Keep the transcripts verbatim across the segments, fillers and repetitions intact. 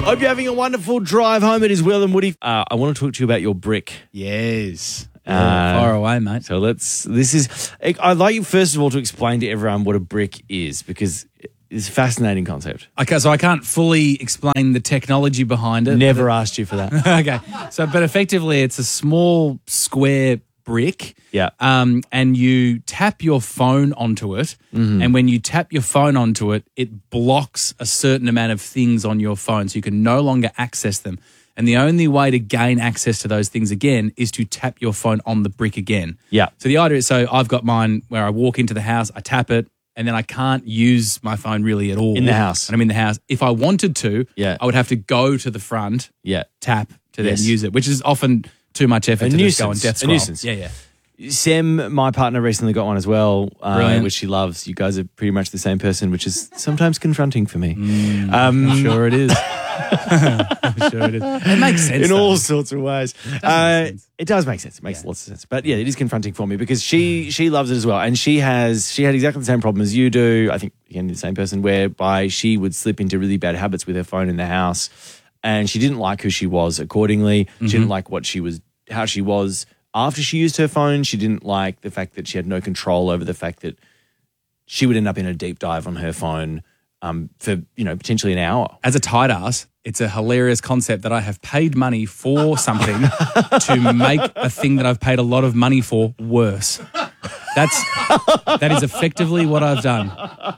Hope you're having a wonderful drive home. It is Will and Woody. Uh, I want to talk to you about your brick. Yes. Uh, Far away, mate. So let's, this is, I'd like you first of all to explain to everyone what a brick is, because it's a fascinating concept. Okay, so I can't fully explain the technology behind it. Never asked you for that. Okay, so but effectively it's a small square brick. Yeah. Um, and you tap your phone onto it, Mm-hmm. and when you tap your phone onto it, it blocks a certain amount of things on your phone, so you can no longer access them. And the only way to gain access to those things again is to tap your phone on the brick again. Yeah. So the idea is, so I've got mine where I walk into the house, I tap it, and then I can't use my phone really at all. In the house. When I'm in the house. If I wanted to, Yeah. I would have to go to the front, Yeah. tap to Yes. then use it, which is often too much effort A to just go and nuisance. death A scroll. nuisance. Yeah, yeah. Sem, my partner, recently got one as well, uh, Brilliant. which she loves. You guys are pretty much the same person, which is sometimes confronting for me. Mm, Um, I'm sure it is. I'm sure it is. It makes sense. in though. all sorts of ways. It does Uh, make sense. it does make sense. It makes Yeah. lots of sense. But yeah, it is confronting for me because she she loves it as well, and she has she had exactly the same problem as you do. I think again the same person, whereby she would slip into really bad habits with her phone in the house, and she didn't like who she was accordingly. Mm-hmm. She didn't like what she was, how she was after she used her phone. She didn't like the fact that she had no control over the fact that she would end up in a deep dive on her phone um, for you know potentially an hour. As a tight ass, it's a hilarious concept that I have paid money for something to make a thing that I've paid a lot of money for worse. That's that is effectively what I've done.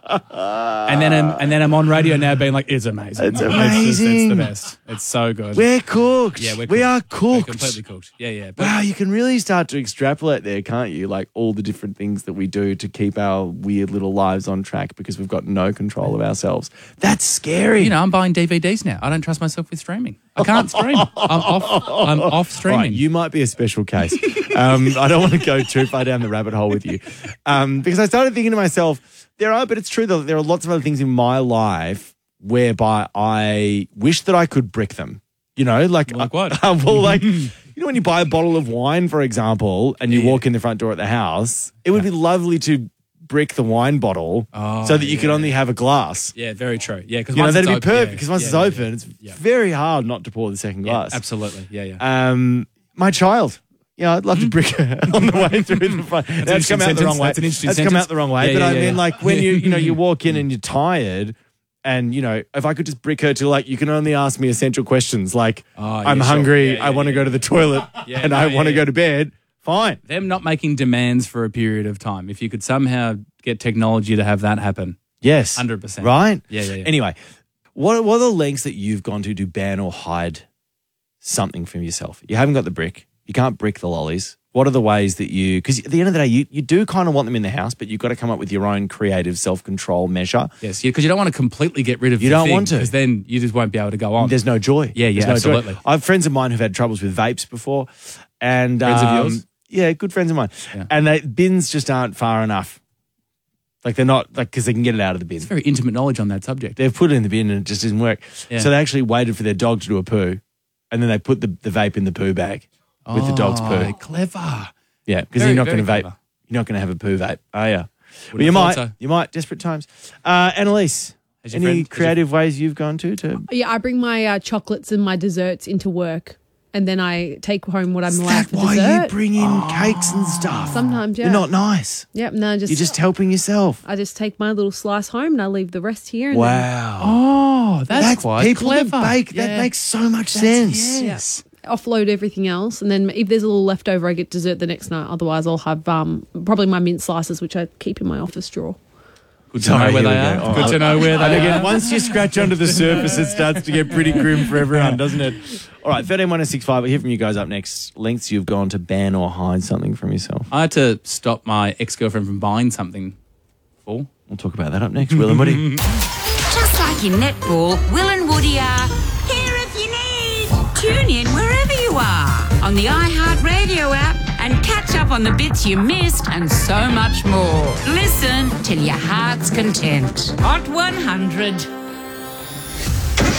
And then I'm, and then I'm on radio now being like, it's amazing. It's just- amazing. it's the best. It's so good. We're cooked. yeah, we're we are cooked. We're cooked. completely cooked. Yeah, yeah. But Wow, you can really start to extrapolate there, can't you? Like all the different things that we do to keep our weird little lives on track because we've got no control of ourselves. That's scary. you know, I'm buying D V Ds now. I don't trust myself with streaming. I can't stream. I'm off. I'm off All streaming. right, you might be a special case. um, I don't want to go too far down the rabbit hole with you. Um, because I started thinking to myself, there are, but it's true though, there are lots of other things in my life whereby I wish that I could brick them. You know, like, Like what? Uh, well, like, you know, when you buy a bottle of wine, for example, and you Yeah. walk in the front door at the house, it would be lovely to brick the wine bottle Oh, so that you can yeah. only have a glass. yeah, very true. Yeah, because You know, once that'd it's be open, perfect yeah, because once yeah, it's yeah, open, it's yeah. very hard not to pour the second yeah, glass. absolutely. Yeah, yeah. Um, my child. Yeah, I'd love to brick her on the way through the front. That's, an come out the interesting wrong way. sentence. That's an interesting That's come sentence. out the wrong way. Yeah, but yeah, I yeah, mean, yeah. like when you, you know, you walk in and you're tired, and you know, if I could just brick her to like, you can only ask me essential questions like, Oh, I'm yeah, sure. hungry, Yeah, I yeah, want to yeah. go to the toilet, Yeah, and no, I yeah, want to yeah. go to bed. Fine. Them not making demands for a period of time. If you could somehow get technology to have that happen. Yes. one hundred percent. Right? Yeah, yeah, yeah. Anyway, what, what are the lengths that you've gone to to ban or hide something from yourself? You haven't got the brick. You can't brick the lollies. What are the ways that you, because at the end of the day, you, you do kind of want them in the house, but you've got to come up with your own creative self-control measure. Yes, because you don't want to completely get rid of You the don't thing, want to. because then you just won't be able to go on. There's no joy. Yeah, yeah, There's no joy. absolutely. I have friends of mine who've had troubles with vapes before. And, Friends of um, yours? Yeah, good friends of mine. Yeah. And they, bins just aren't far enough. Like they're not, like, because they can get it out of the bin. It's very intimate knowledge on that subject. They've put it in the bin and it just didn't work. Yeah. So they actually waited for their dog to do a poo, and then they put the, the vape in the poo bag with the dog's Oh, poo. Clever. Yeah, because Very, you're not going very to vape. clever. You're not going to have a poo vape, are you? Well, Wouldn't you have might. thought so. You might. Desperate times. Uh, Annalise, Has your any friend- has your- creative ways you've gone to to? Yeah, I bring my uh, chocolates and my desserts into work, and then I take home what I'm Is allowed that for why dessert. you bring in cakes and stuff? Sometimes, yeah. You're not nice. Yep, and then I just, You're just helping yourself. I just take my little slice home and I leave the rest here. And then, Wow. Oh, that's, quite people clever. that bake. Yeah. That makes so much sense. Yes. offload everything else, and then if there's a little leftover, I get dessert the next night. Otherwise, I'll have um, probably my mint slices, which I keep in my office drawer. Good to Sorry, know where here they we are. go. Good to know where And they again, are. once you scratch under the surface, it starts to get pretty grim for everyone, doesn't it? All right, thirteen one oh six five. We'll hear from you guys up next. Lengths you've gone to ban or hide something from yourself. I had to stop my ex-girlfriend from buying something for. We'll talk about that up next. Will and Woody. Just like in netball, Will and Woody are here if you need. Tune in wherever you are on the iHeartRadio app and catch up on the bits you missed and so much more. Listen till your heart's content. Hot one hundred.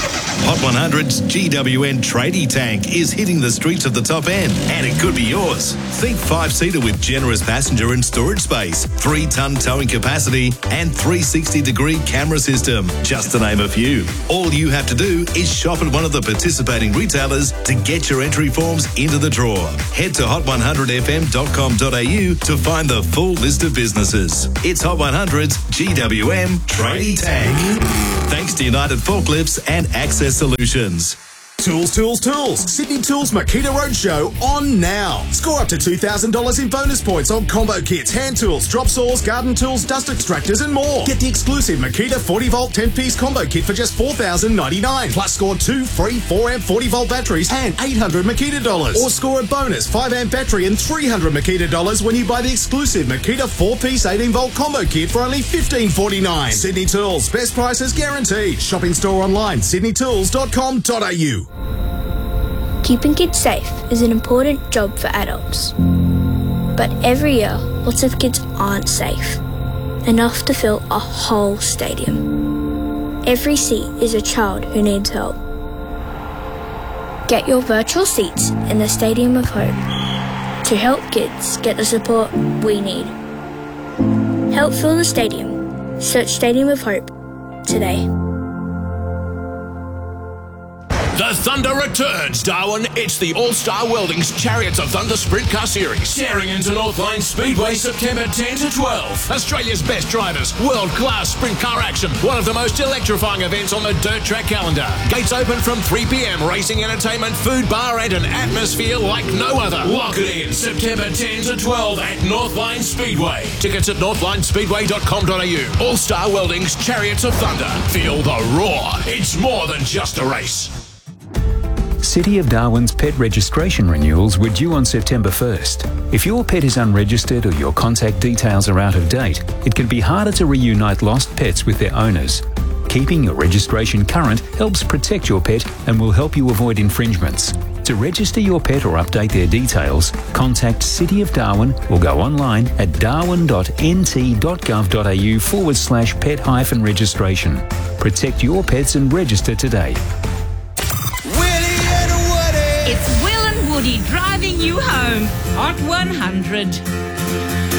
Hot one hundred's G W N Tradie Tank is hitting the streets of the top end, and it could be yours. Think five-seater with generous passenger and storage space, three-ton towing capacity, and three sixty degree camera system, just to name a few. All you have to do is shop at one of the participating retailers to get your entry forms into the draw. Head to hot one hundred f m dot com dot a u to find the full list of businesses. It's Hot one hundred's G W M Tradie Tank. Thanks to United Forklifts and Access Solutions. Tools, Tools, Tools. Sydney Tools Makita Roadshow on now. Score up to two thousand dollars in bonus points on combo kits, hand tools, drop saws, garden tools, dust extractors and more. Get the exclusive Makita forty volt ten piece combo kit for just four thousand ninety-nine dollars. Plus score two free four amp forty volt batteries and eight hundred Makita dollars. Or score a bonus five amp battery and three hundred Makita dollars when you buy the exclusive Makita four piece eighteen volt combo kit for only fifteen forty-nine. Sydney Tools. Best prices guaranteed. Shopping store online, sydney tools dot com dot a u. Keeping kids safe is an important job for adults. But every year, lots of kids aren't safe. Enough to fill a whole stadium. Every seat is a child who needs help. Get your virtual seats in the Stadium of Hope to help kids get the support we need. Help fill the stadium. Search Stadium of Hope today. The Thunder returns, Darwin. It's the All-Star Welding's Chariots of Thunder Sprint Car Series. Staring into Northline Speedway September tenth to twelfth. Australia's best drivers, world-class sprint car action. One of the most electrifying events on the dirt track calendar. Gates open from three p m. Racing entertainment, food bar and an atmosphere like no other. Lock it in, September tenth to twelfth at Northline Speedway. Tickets at northline speedway dot com dot a u. All-Star Welding's Chariots of Thunder. Feel the roar. It's more than just a race. City of Darwin's pet registration renewals were due on September first. If your pet is unregistered or your contact details are out of date, it can be harder to reunite lost pets with their owners. Keeping your registration current helps protect your pet and will help you avoid infringements. To register your pet or update their details, contact City of Darwin or go online at darwin dot n t dot gov dot a u forward slash pet hyphen registration. Protect your pets and register today. It's Will and Woody driving you home. Hot one hundred.